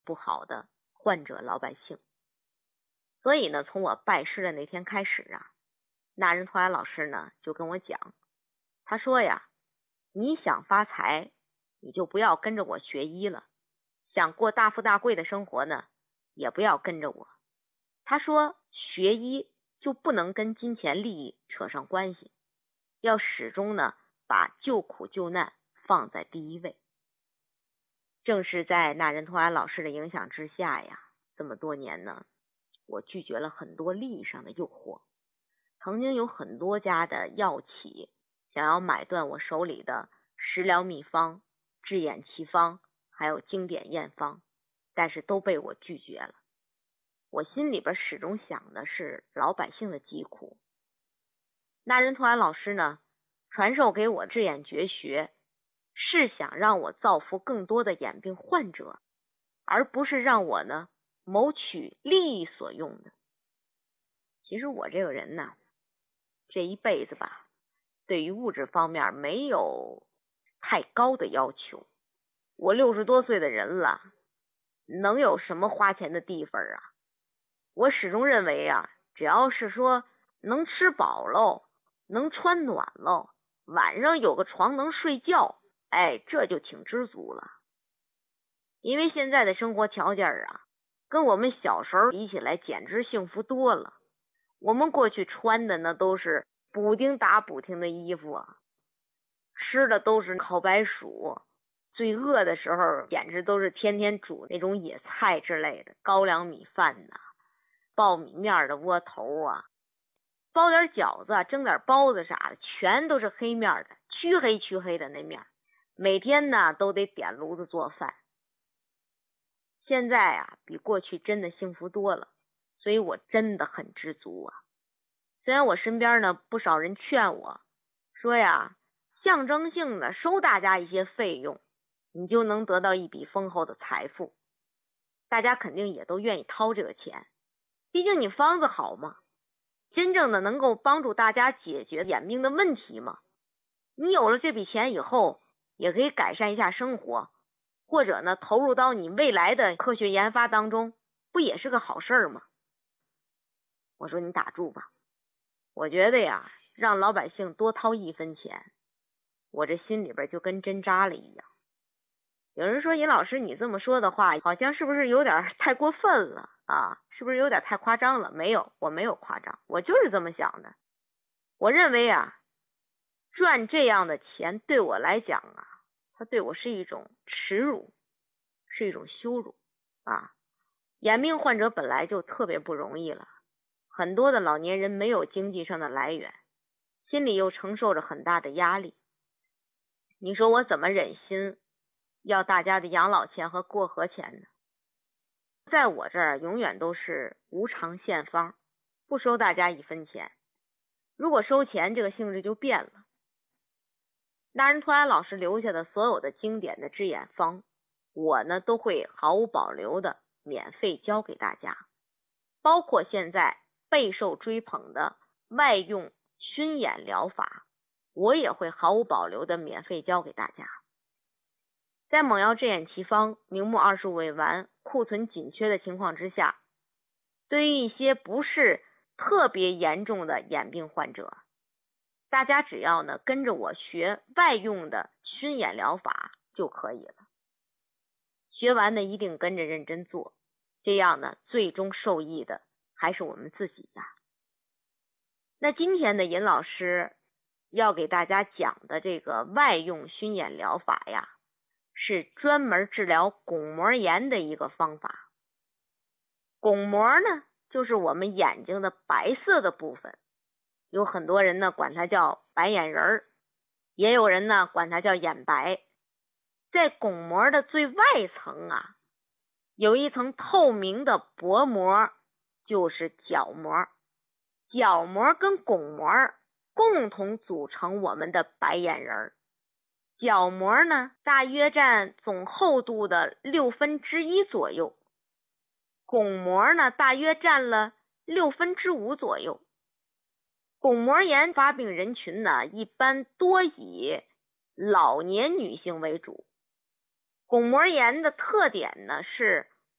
不好的患者老百姓。所以呢，从我拜师的那天开始啊，那仁托拉老师呢就跟我讲，他说呀，你想发财，你就不要跟着我学医了，想过大富大贵的生活呢，也不要跟着我。他说学医就不能跟金钱利益扯上关系，要始终呢把救苦救难放在第一位。正是在那仁托拉老师的影响之下呀，这么多年呢，我拒绝了很多利益上的诱惑。曾经有很多家的药企想要买断我手里的食疗秘方、治眼奇方还有经典验方，但是都被我拒绝了。我心里边始终想的是老百姓的疾苦。那仁托拉老师呢，传授给我治眼绝学，是想让我造福更多的眼病患者，而不是让我呢谋取利益所用的。其实我这个人呢，这一辈子吧，对于物质方面没有太高的要求。我60多岁的人了，能有什么花钱的地方啊？我始终认为啊，只要是说能吃饱喽，能穿暖喽，晚上有个床能睡觉，这就挺知足了。因为现在的生活条件啊，跟我们小时候比起来简直幸福多了。我们过去穿的那都是补丁打补丁的衣服啊，吃的都是烤白薯，最饿的时候简直都是天天煮那种野菜之类的，高粱米饭呐，苞米面的窝头啊，包点饺子啊，蒸点包子啥的，全都是黑面的，黢黑的那面，每天呢都得点炉子做饭。现在啊，比过去真的幸福多了，所以我真的很知足啊。虽然我身边呢不少人劝我说呀，象征性的收大家一些费用，你就能得到一笔丰厚的财富，大家肯定也都愿意掏这个钱，毕竟你方子好嘛，真正的能够帮助大家解决眼病的问题嘛。你有了这笔钱以后，也可以改善一下生活，或者呢投入到你未来的科学研发当中，不也是个好事吗？我说你打住吧，我觉得呀，让老百姓多掏1分钱，我这心里边就跟针扎了一样。有人说尹老师你这么说的话，好像是不是有点太过分了啊？是不是有点太夸张了？没有，我没有夸张，我就是这么想的。我认为啊，赚这样的钱对我来讲啊，它对我是一种耻辱，是一种羞辱啊。眼病患者本来就特别不容易了，很多的老年人没有经济上的来源，心里又承受着很大的压力。你说我怎么忍心要大家的养老钱和过河钱呢？在我这儿永远都是无偿献方，不收大家1分钱。如果收钱，这个性质就变了。那仁托拉老师留下的所有的经典的治眼方，我呢都会毫无保留的免费教给大家，包括现在备受追捧的外用熏眼疗法，我也会毫无保留的免费教给大家。在猛药治眼奇方明目25味丸库存紧缺的情况之下，对于一些不是特别严重的眼病患者，大家只要呢跟着我学外用的熏眼疗法就可以了。学完呢一定跟着认真做，这样呢最终受益的还是我们自己呀。那今天的尹老师要给大家讲的这个外用熏眼疗法呀，是专门治疗巩膜炎的一个方法。巩膜呢，就是我们眼睛的白色的部分，有很多人呢管它叫白眼仁儿，也有人呢管它叫眼白。在巩膜的最外层啊，有一层透明的薄膜，就是角膜。角膜跟巩膜共同组成我们的白眼仁儿。角膜呢，大约占总厚度的1/6左右，巩膜呢，大约占了5/6左右。巩膜炎发病人群呢，一般多以老年女性为主。巩膜炎的特点呢，是